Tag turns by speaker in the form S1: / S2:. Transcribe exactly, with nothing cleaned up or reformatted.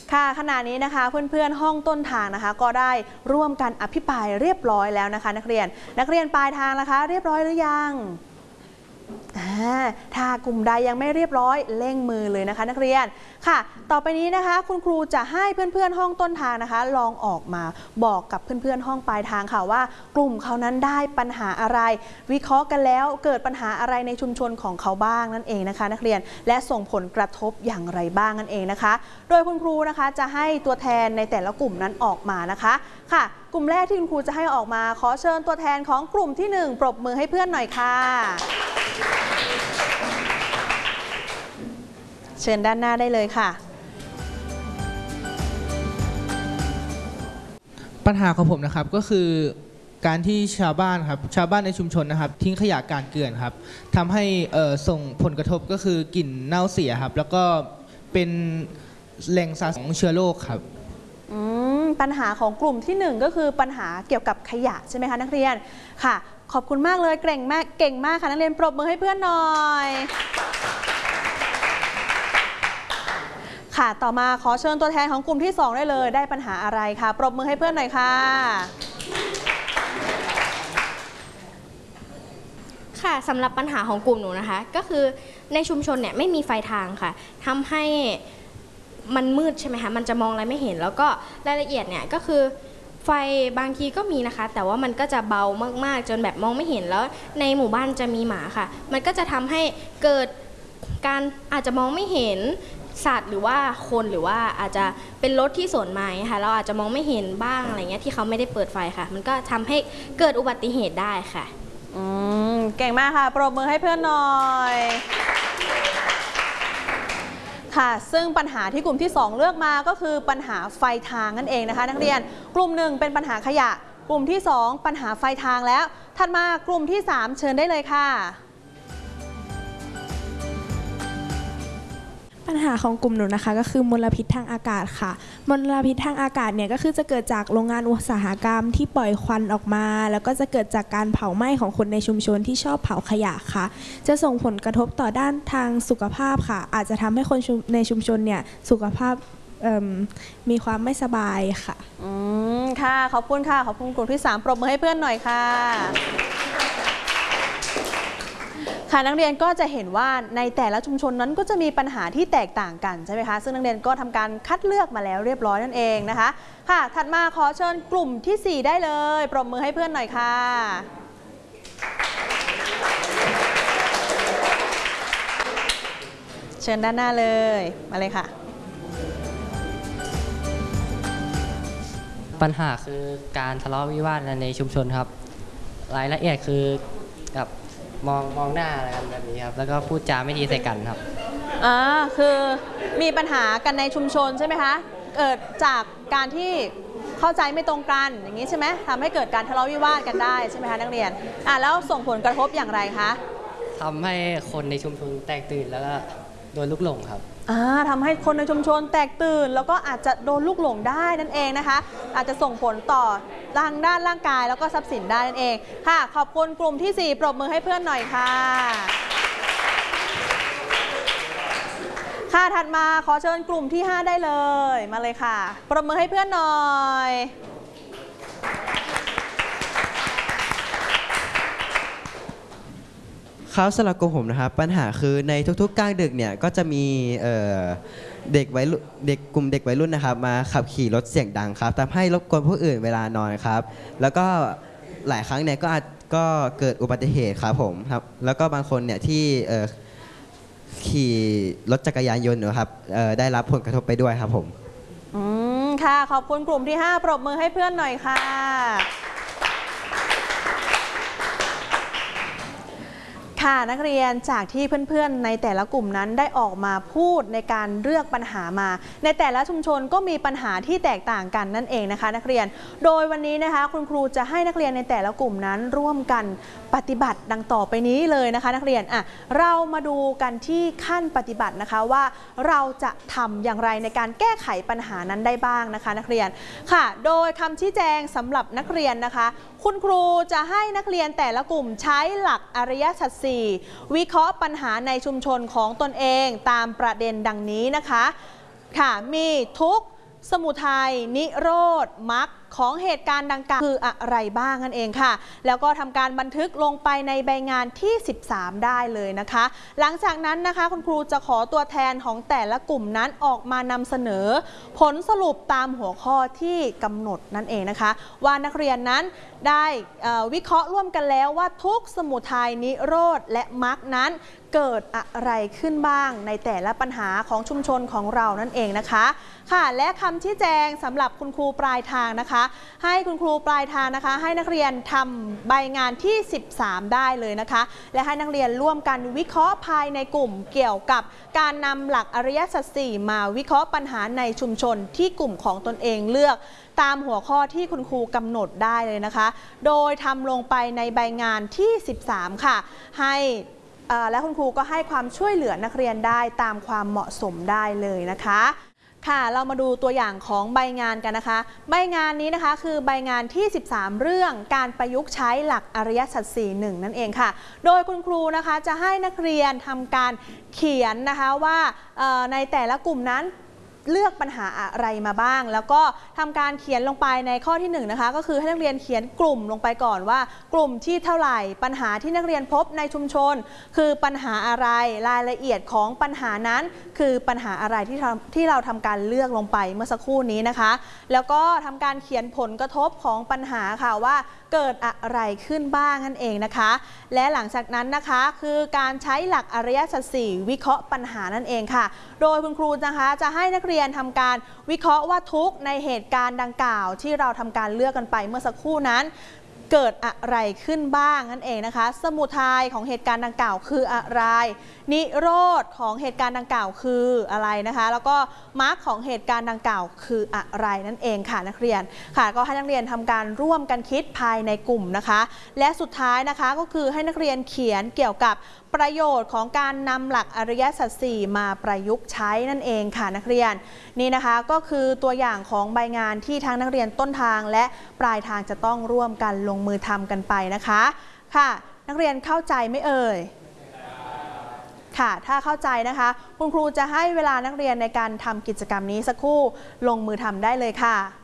S1: ค่ะขณะนี้นะคะเพื่อนๆห้องต้นทางนะคะก็ได้ร่วมกันอภิปรายเรียบร้อยแล้วนะคะนักเรียนนักเรียนปลายทางนะคะเรียบร้อยหรือยังถ้ากลุ่มใดยังไม่เรียบร้อยเร่งมือเลยนะคะนักเรียนค่ะต่อไปนี้นะคะคุณครูจะให้เพื่อนๆห้องต้นทางนะคะลองออกมาบอกกับเพื่อนๆห้องปลายทางค่ะว่ากลุ่มเขานั้นได้ปัญหาอะไรวิเคราะห์กันแล้วเกิดปัญหาอะไรในชุมชนของเขาบ้างนั่นเองนะคะนักเรียนและส่งผลกระทบอย่างไรบ้างนั่นเองนะคะโดยคุณครูนะคะจะให้ตัวแทนในแต่ละกลุ่มนั้นออกมานะคะค่ะกลุ่มแรกที่คุณครูจะให้ออกมาขอเชิญตัวแทนของกลุ่มที่หนึ่งปรบมือให้เพื่อนหน่อยค่ะเชิญด้านหน้าได้เลยค่ะ
S2: ปัญหาของผมนะครับก็คือการที่ชาวบ้านครับชาวบ้านในชุมชนนะครับทิ้งขยะกลางเกลื่อนครับทำให้ส่งผลกระทบก็คือกลิ่นเน่าเสียครับแล้วก็เป็นแหล่งสะสมของเชื้อโรคครับ
S1: ปัญหาของกลุ่มที่หนึ่งก็คือปัญหาเกี่ยวกับขยะใช่ไหมคะนักเรียนค่ะขอบคุณมากเลยเก่งมากเก่งมากค่ะนักเรียนปรบมือให้เพื่อนหน่อยค่ะต่อมาขอเชิญตัวแทนของกลุ่มที่สองได้เลยได้ปัญหาอะไรคะปรบมือให้เพื่อนหน่อยค่ะ
S3: ค่ะสำหรับปัญหาของกลุ่มหนูนะคะก็คือในชุมชนเนี่ยไม่มีไฟทางค่ะทำให้มันมืดใช่ไหมคะมันจะมองอะไรไม่เห็นแล้วก็รายละเอียดเนี่ยก็คือไฟบางทีก็มีนะคะแต่ว่ามันก็จะเบามากๆจนแบบมองไม่เห็นแล้วในหมู่บ้านจะมีหมาค่ะมันก็จะทำให้เกิดการอาจจะมองไม่เห็นสัตว์หรือว่าคนหรือว่าอาจจะเป็นรถที่สวนมาค่ะเราอาจจะมองไม่เห็นบ้างอะไรเงี้ยที่เขาไม่ได้เปิดไฟค่ะมันก็ทำให้เกิดอุบัติเหตุได้ค่ะ
S1: อืมเก่งมากค่ะปรบมือให้เพื่อนหน่อยค่ะซึ่งปัญหาที่กลุ่มที่สองเลือกมาก็คือปัญหาไฟทางนั่นเองนะคะนักเรียนกลุ่มหนึ่งเป็นปัญหาขยะกลุ่มที่สองปัญหาไฟทางแล้วถัดมากลุ่มที่สามเชิญได้เลยค่ะ
S4: ปัญหาของกลุ่มหนูนะคะก็คือมลพิษทางอากาศค่ะมลพิษทางอากาศเนี่ยก็คือจะเกิดจากโรงงานอุตสาหกรรมที่ปล่อยควันออกมาแล้วก็จะเกิดจากการเผาไหม้ของคนในชุมชนที่ชอบเผาขยะค่ะจะส่งผลกระทบต่อด้านทางสุขภาพค่ะอาจจะทำให้คนในชุมชนเนี่ยสุขภาพมีความไม่สบายค่ะ
S1: อืมค่ะขอบคุณค่ะขอบคุณกลุ่มที่สามปรบมือให้เพื่อนหน่อยค่ะค่ะนักเรียนก็จะเห็นว่าในแต่ละชุมชนนั้นก็จะมีปัญหาที่แตกต่างกันใช่ไหมคะซึ่งนักเรียนก็ทำการคัดเลือกมาแล้วเรียบร้อยนั่นเองนะคะค่ะถัดมาขอเชิญกลุ่มที่สี่ได้เลยปรบมือให้เพื่อนหน่อยค่ะเชิญด้านหน้าเลยมาเลยค่ะ
S5: ปัญหาคือการทะเลาะวิวาทในชุมชนครับรายละเอียดคือกับมองมองหน้าอะไรกันแบบนี้ครับแล้วก็พูดจาไม่ดีใส่กันครับ
S1: อ่าคือมีปัญหากันในชุมชนใช่ไหมคะเกิดจากการที่เข้าใจไม่ตรงกันอย่างนี้ใช่ไหมทำให้เกิดการทะเลาะวิวาทกันได้ใช่ไหมคะนักเรียนอ่าแล้วส่งผลกระทบอย่างไรคะ
S5: ทำให้คนในชุมชนแตกตื่นแล้วก็โดนลูกหลงครับ
S1: อ่าทำให้คนในชุมชนแตกตื่นแล้วก็อาจจะโดนลูกหลงได้นั่นเองนะคะอาจจะส่งผลต่อทางด้านร่างกายแล้วก็ทรัพย์สินได้นั่นเองค่ะขอบคุณกลุ่มที่สี่ปรบมือให้เพื่อนหน่อยค่ะค่ะถัดมาขอเชิญกลุ่มที่ห้าได้เลยมาเลยค่ะปรบมือให้เพื่อนหน่อย
S6: ครับสำหรับกลุ่มผมนะครับปัญหาคือในทุกๆกลางดึกเนี่ยก็จะมีเด็กวัยเด็กกลุ่มเด็กวัยรุ่นนะครับมาขับขี่รถเสียงดังครับทำให้รบกวนผู้อื่นเวลานอนครับแล้วก็หลายครั้งเนี่ยก็อาจก็เกิดอุบัติเหตุครับผมครับแล้วก็บางคนเนี่ยที่ขี่รถจักรยานยนต์นะครับได้รับผลกระทบไปด้วยครับผม
S1: อืมค่ะขอบคุณกลุ่มที่ห้าปรบมือให้เพื่อนหน่อยค่ะค่ะนักเรียนจากที่เพื่อนๆในแต่ละกลุ่มนั้นได้ออกมาพูดในการเลือกปัญหามาในแต่ละชุมชนก็มีปัญหาที่แตกต่างกันนั่นเองนะคะนักเรียนโดยวันนี้นะคะคุณครูจะให้นักเรียนในแต่ละกลุ่มนั้นร่วมกันปฏิบัติดังต่อไปนี้เลยนะคะนักเรียนอ่ะเรามาดูกันที่ขั้นปฏิบัตินะคะว่าเราจะทำอย่างไรในการแก้ไขปัญหานั้นได้บ้างนะคะนักเรียนค่ะโดยคำชี้แจงสำหรับนักเรียนนะคะคุณครูจะให้นักเรียนแต่ละกลุ่มใช้หลักอริยสัจสี่วิเคราะห์ปัญหาในชุมชนของตนเองตามประเด็นดังนี้นะคะค่ะมีทุกข์สมุทัยนิโรธมรรคของเหตุการณ์ดังกล่าวคืออะไรบ้างนั่นเองค่ะแล้วก็ทำการบันทึกลงไปในใบงานที่สิบสามได้เลยนะคะหลังจากนั้นนะคะคุณครูจะขอตัวแทนของแต่ละกลุ่มนั้นออกมานำเสนอผลสรุปตามหัวข้อที่กำหนดนั่นเองนะคะว่านักเรียนนั้นได้วิเคราะห์ร่วมกันแล้วว่าทุกสมุทัยนิโรธและมรรคนั้นเกิดอะไรขึ้นบ้างในแต่ละปัญหาของชุมชนของเรานั่นเองนะคะค่ะและคำชี้แจงสำหรับคุณครูปลายทางนะคะให้คุณครูปลายทางนะคะให้นักเรียนทำใบงานที่สิบสามได้เลยนะคะและให้นักเรียนร่วมกันวิเคราะห์ภายในกลุ่มเกี่ยวกับการนำหลักอริยสัจสี่มาวิเคราะห์ปัญหาในชุมชนที่กลุ่มของตนเองเลือกตามหัวข้อที่คุณครูกำหนดได้เลยนะคะโดยทำลงไปในใบงานที่สิบสามค่ะให้และคุณครูก็ให้ความช่วยเหลือนักเรียนได้ตามความเหมาะสมได้เลยนะคะค่ะเรามาดูตัวอย่างของใบงานกันนะคะใบงานนี้นะคะคือใบงานที่สิบสามเรื่องการประยุกต์ใช้หลักอริยสัจสี่หนึ่งนั่นเองค่ะโดยคุณครูนะคะจะให้นักเรียนทำการเขียนนะคะว่าในแต่ละกลุ่มนั้นเลือกปัญหาอะไรมาบ้างแล้วก็ทำการเขียนลงไปในข้อที่หนึ่งนะคะก็คือให้นักเรียนเขียนกลุ่มลงไปก่อนว่ากลุ่มที่เท่าไหร่ปัญหาที่นักเรียนพบในชุมชนคือปัญหาอะไรรายละเอียดของปัญหานั้นคือปัญหาอะไรที่ที่เราทำการเลือกลงไปเมื่อสักครู่นี้นะคะแล้วก็ทำการเขียนผลกระทบของปัญหาค่ะว่าเกิดอะไรขึ้นบ้างนั่นเองนะคะและหลังจากนั้นนะคะคือการใช้หลักอริยสัจสี่วิเคราะห์ปัญหานั่นเองค่ะโดยคุณครูนะคะจะให้นักเรียนทำการวิเคราะห์ว่าทุกในเหตุการณ์ดังกล่าวที่เราทำการเลือกกันไปเมื่อสักครู่นั้นเกิดอะไรขึ้นบ้างนั่นเองนะคะสมุทัยของเหตุการณ์ดังกล่าวคืออะไรนิโรธของเหตุการณ์ดังกล่าวคืออะไรนะคะแล้วก็มรรคของเหตุการณ์ดังกล่าวคืออะไรนั่นเองค่ะนักเรียนค่ะก็ให้นักเรียนทำการร่วมกันคิดภายในกลุ่มนะคะและสุดท้ายนะคะก็คือให้นักเรียนเขียนเกี่ยวกับประโยชน์ของการนำหลักอริยสัจสี่มาประยุกต์ใช้นั่นเองค่ะนักเรียนนี่นะคะก็คือตัวอย่างของใบงานที่ทั้งนักเรียนต้นทางและปลายทางจะต้องร่วมกันลงมือทำกันไปนะคะค่ะนักเรียนเข้าใจไหมเอ่ยค่ะถ้าเข้าใจนะคะคุณครูจะให้เวลานักเรียนในการทำกิจกรรมนี้สักครู่ลงมือทำได้เลยค่ะ